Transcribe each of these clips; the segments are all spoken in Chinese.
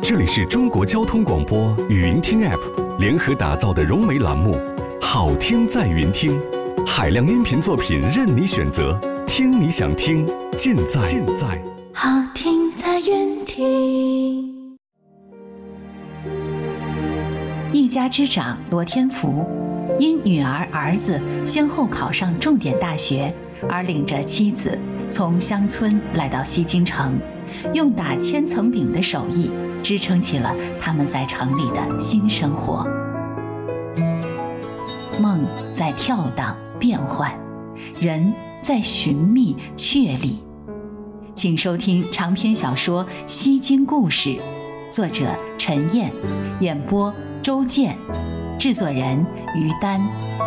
这里是中国交通广播语音听 App 联合打造的融媒栏目，好听在云听，海量音频作品任你选择，听你想听，尽在好听在云听。 一家之长罗天福，因女儿儿子先后考上重点大学，而领着妻子从乡村来到西京城，用打千层饼的手艺支撑起了他们在城里的新生活。梦在跳荡变幻，人在寻觅确立。请收听长篇小说《西京故事》，作者陈燕，演播周健，制作人于丹。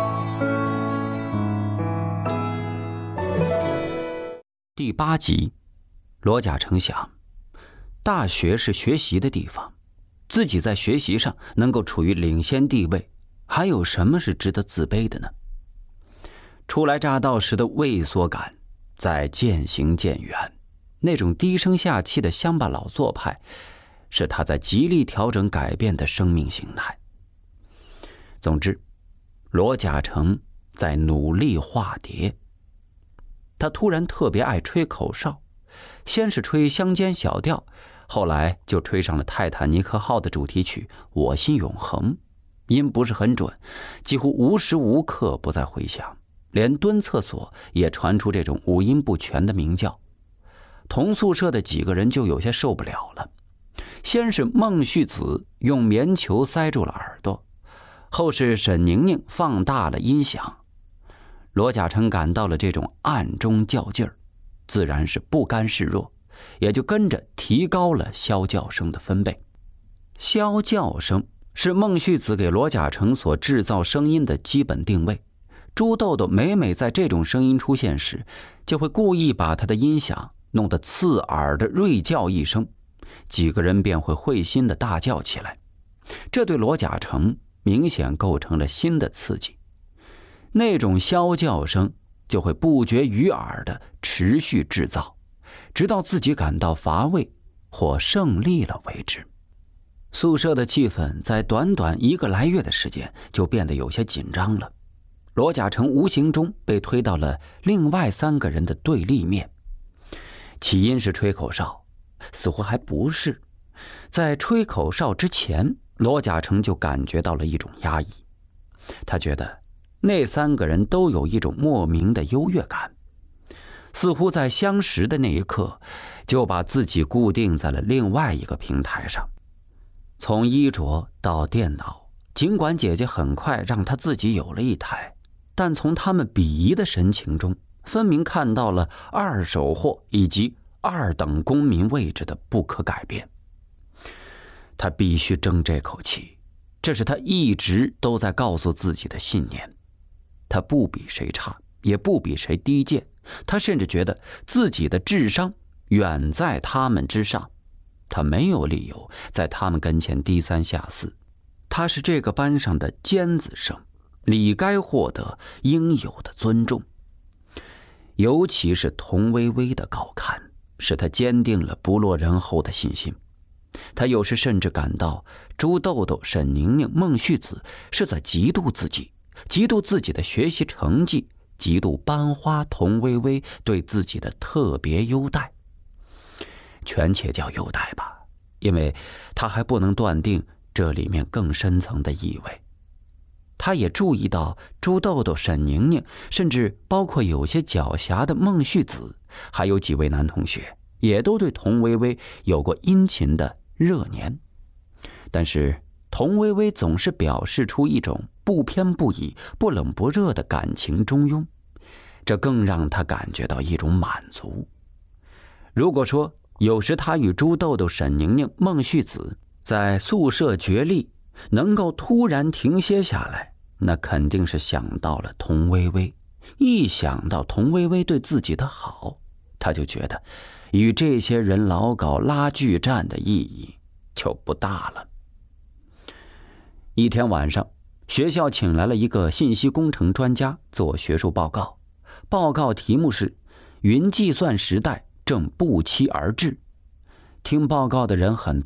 第8集，罗贾成想，大学是学习的地方，自己在学习上能够处于领先地位，还有什么是值得自卑的呢？初来乍到时的畏缩感在渐行渐远，那种低声下气的乡巴佬做派是他在极力调整改变的生命形态。总之，罗贾成在努力化蝶。他突然特别爱吹口哨，先是吹乡间小调，后来就吹上了泰坦尼克号的主题曲《我心永恒》，音不是很准，几乎无时无刻不在回响，连蹲厕所也传出这种五音不全的鸣叫。同宿舍的几个人就有些受不了了，先是孟旭子用棉球塞住了耳朵，后是沈宁宁放大了音响。罗贾成感到了这种暗中较劲儿，自然是不甘示弱，也就跟着提高了啸叫声的分贝。啸叫声是孟旭子给罗贾成所制造声音的基本定位。朱豆豆每每在这种声音出现时，就会故意把他的音响弄得刺耳的锐叫一声，几个人便会会心的大叫起来。这对罗贾成明显构成了新的刺激，那种啸叫声就会不绝于耳的持续制造，直到自己感到乏味或胜利了为止。宿舍的气氛在短短1个来月的时间就变得有些紧张了。罗贾成无形中被推到了另外3个人的对立面。起因是吹口哨，似乎还不是。在吹口哨之前，罗贾成就感觉到了一种压抑。他觉得那3个人都有一种莫名的优越感，似乎在相识的那一刻就把自己固定在了另外一个平台上。从衣着到电脑，尽管姐姐很快让他自己有了一台，但从他们鄙夷的神情中分明看到了二手货以及2等公民位置的不可改变。他必须争这口气，这是他一直都在告诉自己的信念。他不比谁差，也不比谁低贱，他甚至觉得自己的智商远在他们之上。他没有理由在他们跟前低三下四，他是这个班上的尖子生，理该获得应有的尊重。尤其是童薇薇的高看，使他坚定了不落人后的信心。他有时甚至感到朱豆豆、沈宁宁、孟旭子是在嫉妒自己，嫉妒自己的学习成绩，嫉妒班花童薇薇对自己的特别优待。权且叫优待吧，因为他还不能断定这里面更深层的意味。他也注意到朱豆豆、沈宁宁，甚至包括有些狡黠的孟旭子，还有几位男同学也都对童薇薇有过殷勤的热年。但是童薇薇总是表示出一种不偏不倚、不冷不热的感情中庸，这更让他感觉到一种满足。如果说有时他与朱豆豆、沈宁宁、孟旭子在宿舍角力能够突然停歇下来，那肯定是想到了童薇薇。一想到童薇薇对自己的好，他就觉得与这些人老搞拉锯战的意义就不大了。一天晚上，学校请来了一个信息工程专家做学术报告，报告题目是云计算时代正不期而至。听报告的人很多，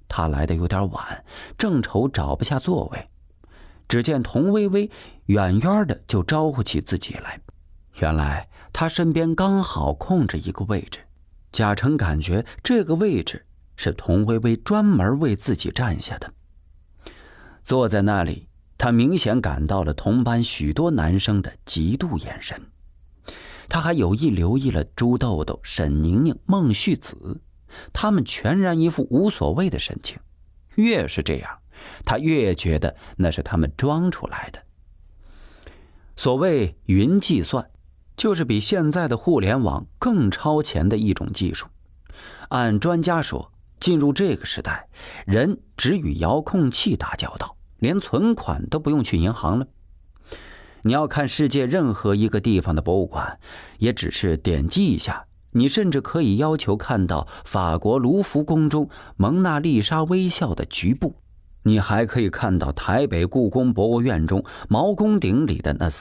他来的有点晚，正愁找不下座位。只见童薇薇远远的就招呼起自己来，原来他身边刚好空着一个位置。贾成感觉这个位置是童薇薇专门为自己占下的。坐在那里，他明显感到了同班许多男生的嫉妒眼神。他还有意留意了朱豆豆、沈宁宁、孟旭子，他们全然一副无所谓的神情。越是这样，他越觉得那是他们装出来的。所谓云计算，就是比现在的互联网更超前的一种技术。按专家说，进入这个时代，人只与遥控器打交道，连存款都不用去银行了。你要看世界任何一个地方的博物馆，也只是点击一下，你甚至可以要求看到法国卢浮宫中蒙娜丽莎微笑的局部，你还可以看到台北故宫博物院中毛公鼎里的那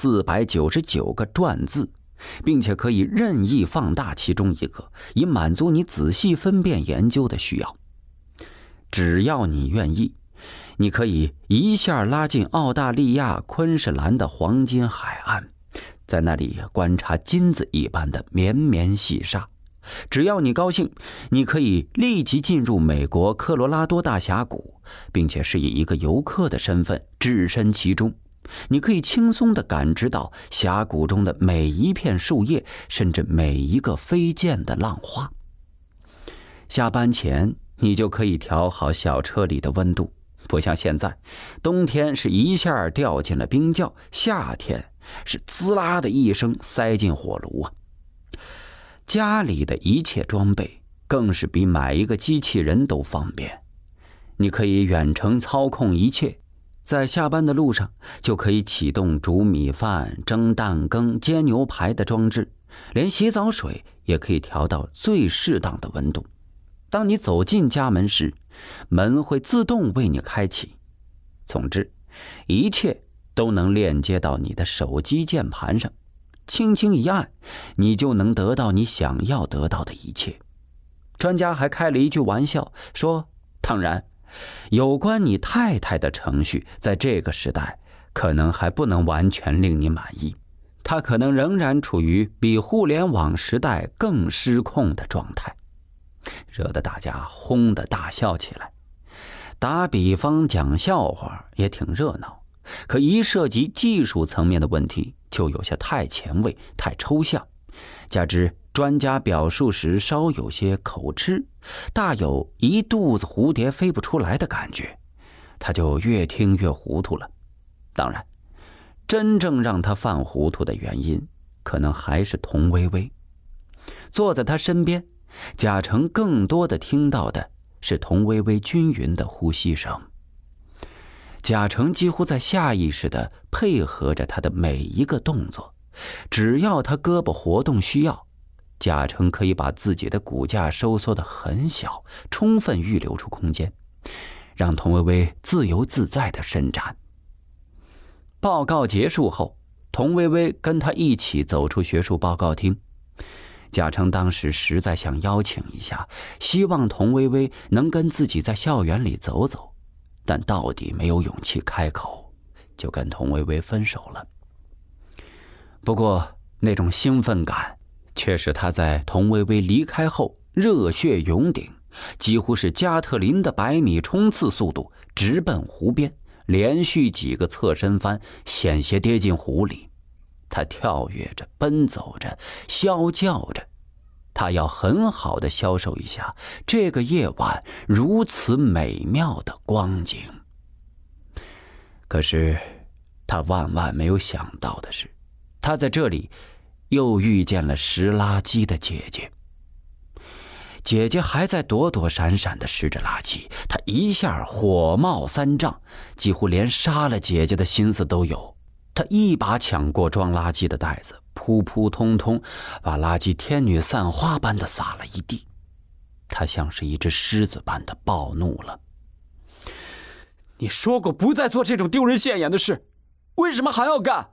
499个篆字，并且可以任意放大其中一个，以满足你仔细分辨研究的需要。只要你愿意，你可以一下拉进澳大利亚昆士兰的黄金海岸，在那里观察金子一般的绵绵细沙。只要你高兴，你可以立即进入美国科罗拉多大峡谷，并且是以一个游客的身份置身其中。你可以轻松地感知到峡谷中的每一片树叶，甚至每一个飞溅的浪花。下班前，你就可以调好小车里的温度，不像现在，冬天是一下掉进了冰窖，夏天是滋啦的一声塞进火炉啊。家里的一切装备更是比买一个机器人都方便，你可以远程操控一切，在下班的路上就可以启动煮米饭、蒸蛋羹、煎牛排的装置，连洗澡水也可以调到最适当的温度。当你走进家门时，门会自动为你开启。总之，一切都能链接到你的手机键盘上，轻轻一按，你就能得到你想要得到的一切。专家还开了一句玩笑，说当然，有关你太太的程序在这个时代可能还不能完全令你满意，她可能仍然处于比互联网时代更失控的状态，惹得大家轰地大笑起来。打比方讲笑话也挺热闹，可一涉及技术层面的问题，就有些太前卫、太抽象，加之专家表述时稍有些口吃，大有一肚子蝴蝶飞不出来的感觉，他就越听越糊涂了。当然，真正让他犯糊涂的原因，可能还是童薇薇。坐在他身边，贾成更多的听到的是童薇薇均匀的呼吸声。贾成几乎在下意识地配合着他的每一个动作，只要他胳膊活动需要，贾成可以把自己的骨架收缩得很小，充分预留出空间，让童薇薇自由自在地伸展。报告结束后，童薇薇跟他一起走出学术报告厅。贾成当时实在想邀请一下，希望童薇薇能跟自己在校园里走走，但到底没有勇气开口，就跟童薇薇分手了。不过那种兴奋感却使他在童薇薇离开后热血涌顶，几乎是加特林的100米冲刺速度，直奔湖边，连续几个侧身翻，险些跌进湖里。他跳跃着，奔走着，啸叫着，他要很好的消受一下这个夜晚如此美妙的光景。可是他万万没有想到的是，他在这里又遇见了拾垃圾的姐姐。姐姐还在躲躲闪闪地拾着垃圾，他一下火冒三丈，几乎连杀了姐姐的心思都有。他一把抢过装垃圾的袋子，扑扑通通把垃圾天女散花般的撒了一地。他像是一只狮子般的暴怒了。 你说过不再做这种丢人现眼的事，为什么还要干？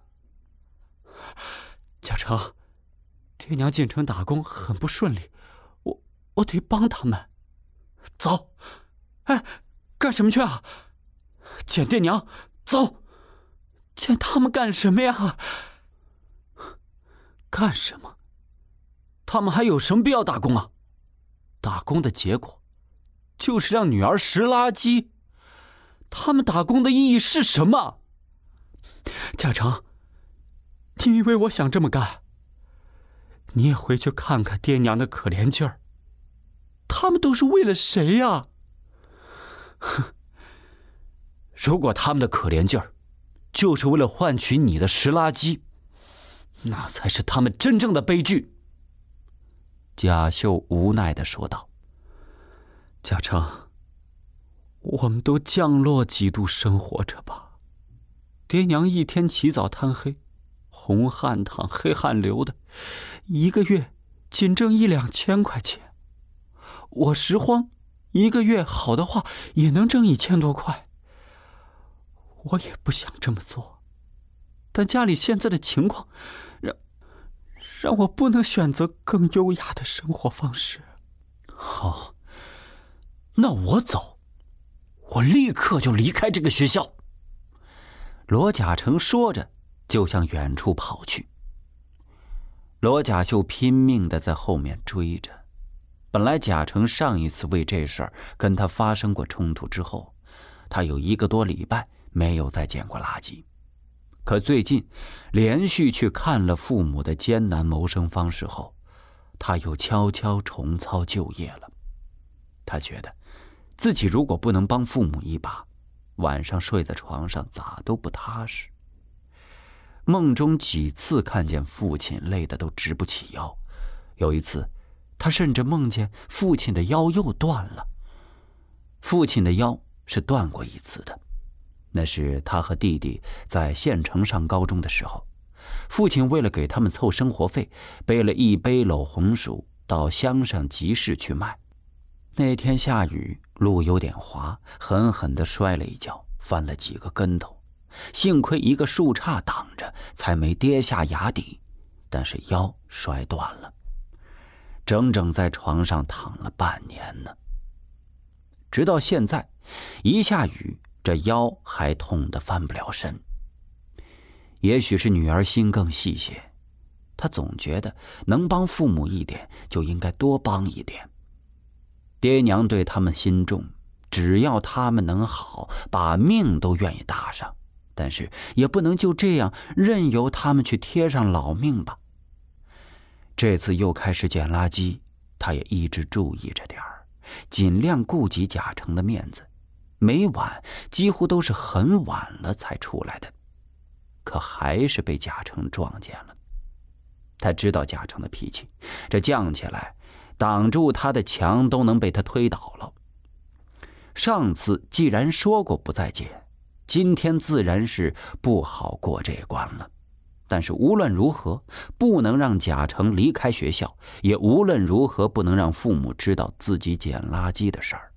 贾成，爹娘进城打工很不顺利，我得帮他们。走，哎， 干什么去啊？见爹娘，走！见他们干什么呀？干什么？他们还有什么必要打工啊？打工的结果就是让女儿拾垃圾。他们打工的意义是什么？嘉诚，你以为我想这么干？你也回去看看爹娘的可怜劲儿，他们都是为了谁呀？哼，如果他们的可怜劲儿就是为了换取你的拾垃圾，那才是他们真正的悲剧。贾秀无奈地说道。嘉诚，我们都降落几度生活着吧。爹娘一天起早贪黑，红汗淌黑汗流的，一个月仅挣1-2千块钱。我拾荒，一个月好的话也能挣1000多块。我也不想这么做，但家里现在的情况让我不能选择更优雅的生活方式。好，那我走，我立刻就离开这个学校。罗贾成说着就向远处跑去。罗贾秀拼命地在后面追着。本来贾成上一次为这事儿跟他发生过冲突之后，他有1个多礼拜没有再捡过垃圾。可最近连续去看了父母的艰难谋生方式后，他又悄悄重操旧业了。他觉得自己如果不能帮父母一把，晚上睡在床上咋都不踏实。梦中几次看见父亲累得都直不起腰，有一次他甚至梦见父亲的腰又断了。父亲的腰是断过一次的，那是他和弟弟在县城上高中的时候，父亲为了给他们凑生活费，背了1背篓红薯到乡上集市去卖。那天下雨，路有点滑，狠狠地摔了一跤，翻了几个跟头，幸亏一个树杈挡着，才没跌下崖底，但是腰摔断了，整整在床上躺了半年呢。直到现在，一下雨，这腰还痛得翻不了身。也许是女儿心更细些，她总觉得能帮父母一点就应该多帮一点。爹娘对他们心重，只要他们能好，把命都愿意搭上，但是也不能就这样任由他们去贴上老命吧。这次又开始捡垃圾，他也一直注意着点儿，尽量顾及贾成的面子，每晚几乎都是很晚了才出来的。可还是被贾成撞见了。他知道贾成的脾气，这犟起来挡住他的墙都能被他推倒了。上次既然说过不再捡，今天自然是不好过这关了。但是无论如何不能让贾成离开学校，也无论如何不能让父母知道自己捡垃圾的事儿。